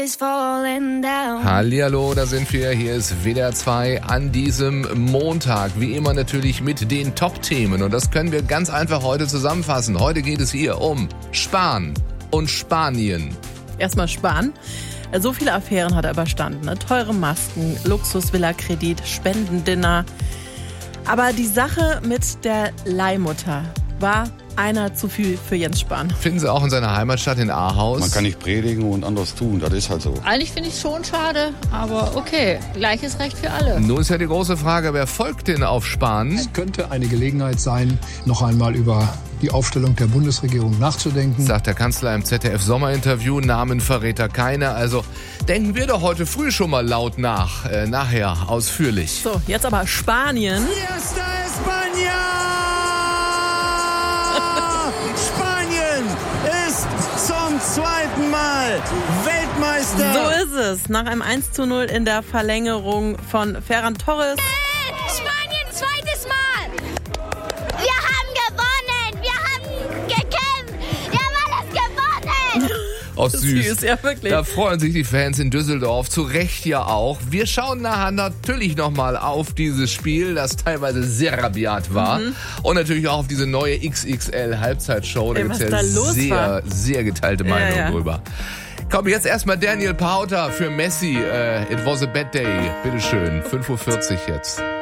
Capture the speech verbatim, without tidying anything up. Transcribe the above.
Hallihallo, da sind wir. Hier ist W D R zwei an diesem Montag. Wie immer natürlich mit den Top-Themen. Und das können wir ganz einfach heute zusammenfassen. Heute geht es hier um Spahn und Spanien. Erstmal Spahn. So viele Affären hat er überstanden. Ne? Teure Masken, Luxus-Villa-Kredit, Spendendinner. Aber die Sache mit der Leihmutter war einer zu viel für Jens Spahn. Finden Sie auch in seiner Heimatstadt in Ahaus? Man kann nicht predigen und anders tun, das ist halt so. Eigentlich finde ich es schon schade, aber okay, gleiches Recht für alle. Nun ist ja die große Frage, wer folgt denn auf Spahn? Es könnte eine Gelegenheit sein, noch einmal über die Aufstellung der Bundesregierung nachzudenken. Sagt der Kanzler im Z D F-Sommerinterview, Namen verrät er keine. Also denken wir doch heute früh schon mal laut nach, äh, nachher ausführlich. So, jetzt aber Spanien. Fiesta España! Spanien ist zum zweiten Mal Weltmeister. So ist es. Nach einem eins zu null in der Verlängerung von Ferran Torres. Spanien, zweites Mal. Wir haben gewonnen. Wir haben gekämpft. Wir haben alles gewonnen. Oh, süß. Süß, ja wirklich. Da freuen sich die Fans in Düsseldorf, zu Recht ja auch. Wir schauen nachher natürlich nochmal auf dieses Spiel, das teilweise sehr rabiat war. Mhm. Und natürlich auch auf diese neue X X L-Halbzeitshow. Da gibt es ja da sehr, war. sehr geteilte Meinungen ja, ja. drüber. Komm, jetzt erstmal Daniel Pauter für Messi. Uh, It was a bad day. Bitteschön, fünf Uhr vierzig jetzt.